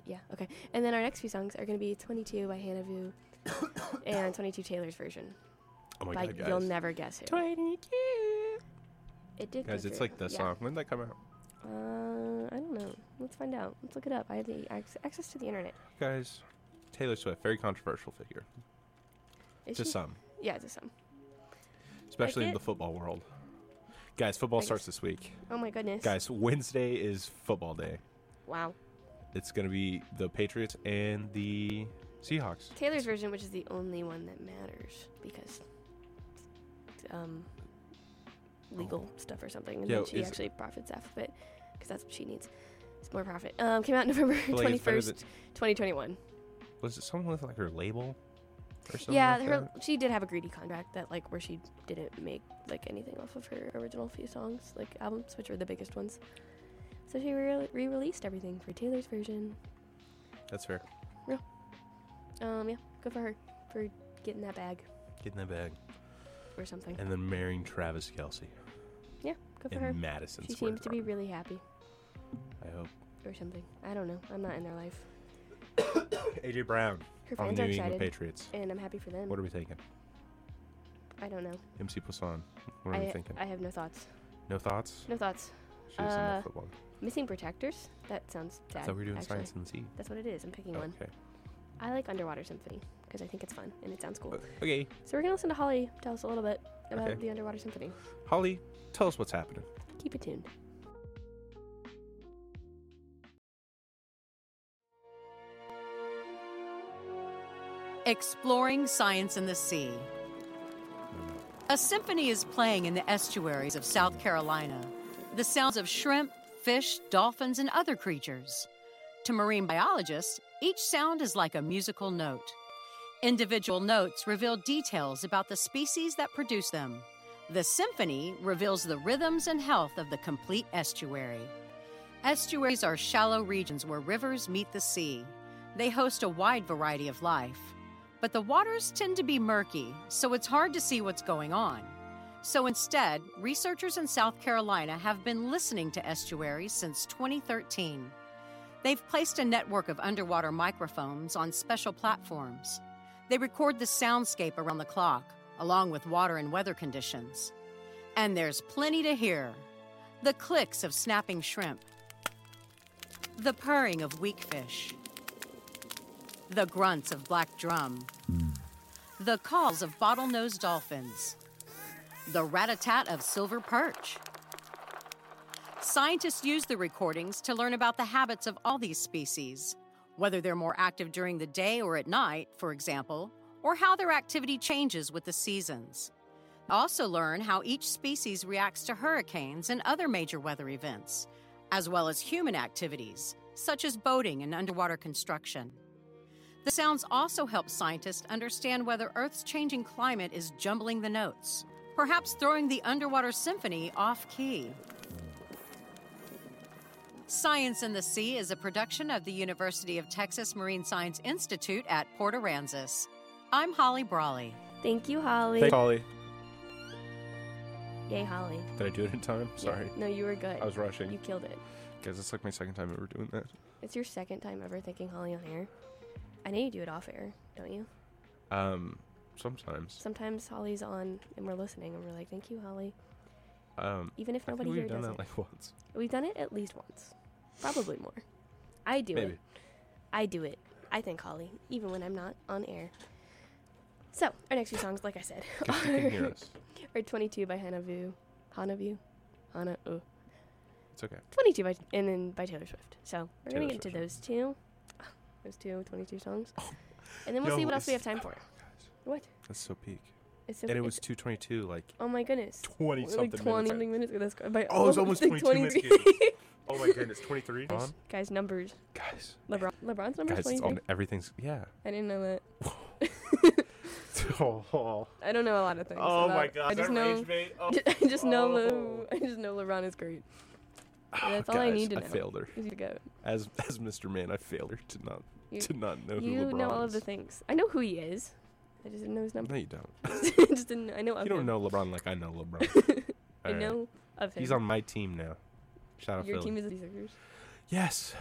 Yeah, okay. And then our next few songs are going to be 22 by Hannah Vu and 22 Taylor's version. Oh my by God, guys. You'll Never Guess Who. 22. It did. Guys, it's like the song. When did that come out? I don't know. Let's find out. Let's look it up. I have the access to the internet. Guys, Taylor Swift, very controversial figure. Is To she? some. Yeah, to some. Especially Like in it? the football world. Guys, football I starts guess. this week. Oh my goodness. Guys, Wednesday is football day. Wow. It's going to be the Patriots and the Seahawks. Taylor's version, which is the only one that matters because legal stuff or something, and Yeah, then she is- actually profits off of it because that's what she needs. It's more profit. Came out November But, like, it's better 21st, 2021. Was it someone with like her label or something? Yeah, like her that? she did have a greedy contract that like where she didn't make like anything off of her original few songs, like albums, which were the biggest ones. So she re-released everything for Taylor's version. That's fair. Yeah, good for her for getting that bag Get in that bag. or something. And then marrying Travis Kelce Yeah, good for in her. Madison She Square seems to be Garden. really happy I hope. or something. I don't know. I'm not in their life. AJ Brown Her on fans the are New England excited, Patriots. and I'm happy for them. What are we thinking? I don't know. MC Poisson. What are we thinking? I have no thoughts. No thoughts? No thoughts. She was in the football. Missing protectors? That sounds sad. I thought we were doing actually. Science and the Sea. That's what it is. I'm picking one. Okay. I like Underwater Symphony because I think it's fun and it sounds cool. Okay. So we're going to listen to Holly tell us a little bit about Okay. the Underwater Symphony. Holly, tell us what's happening. Keep it tuned. Exploring Science in the Sea. A symphony is playing in the estuaries of South Carolina. The sounds of shrimp, fish, dolphins, and other creatures. To marine biologists, each sound is like a musical note. Individual notes reveal details about the species that produce them. The symphony reveals the rhythms and health of the complete estuary. Estuaries are shallow regions where rivers meet the sea. They host a wide variety of life. But the waters tend to be murky, so it's hard to see what's going on. So instead, researchers in South Carolina have been listening to estuaries since 2013. They've placed a network of underwater microphones on special platforms. They record the soundscape around the clock, along with water and weather conditions. And there's plenty to hear. The clicks of snapping shrimp, the purring of weak fish, the grunts of black drum, the calls of bottlenose dolphins, the rat-a-tat of silver perch. Scientists use the recordings to learn about the habits of all these species, whether they're more active during the day or at night, for example, or how their activity changes with the seasons. Also learn how each species reacts to hurricanes and other major weather events, as well as human activities, such as boating and underwater construction. The sounds also help scientists understand whether Earth's changing climate is jumbling the notes, perhaps throwing the Underwater Symphony off-key. Science in the Sea is a production of the University of Texas Marine Science Institute at Port Aransas. I'm Holly Brawley. Thank you, Holly. Thanks, Holly. Yay, Holly. Did I do it in time? Sorry. Yeah. No, you were good. I was rushing. You killed it. Guys, it's like my second time ever doing that. It's your second time ever thanking Holly on air. I know you do it off air, don't you? Sometimes. Sometimes Holly's on and we're listening and we're like, thank you, Holly. Even if I nobody think here we've done does that it. like once. We've done it at least once. Probably more. I do Maybe. it. I do it. I thank Holly, even when I'm not on air. So, our next few songs, like I said, You can hear us. are 22 by Hannah Vu. It's okay. 22 by, and then by Taylor Swift. So, we're going Taylor to get into Swift. those two. Those 22 songs. And then we'll Yo, see what else we have it's- time for. Guys, What? that's so peak. It's so And it was it's- 2:22, like Oh my goodness. 20 Like something 20 minutes. minutes ago. That's by Oh, it's almost 22 minutes. Oh my goodness, 23. On? Guys, numbers. Guys, LeBron's number guys, 23. it's on everything's. Yeah. I didn't know that. Oh, I don't know a lot of things. oh about- my god, I just that know. rage bait. Oh. I just know. Oh. I just know LeBron is great. Ah, That's all I guys, need to know. I failed her. He's the goat. As Mr. Man, I failed her to not You, know who you LeBron know all of is. the things. I know who he is. I just didn't know his number. No, you don't. Just didn't. I know of You don't him. know LeBron like I know LeBron. I know of him. He's on my team now. Shout out Your Philly. team is the Sixers. Yes,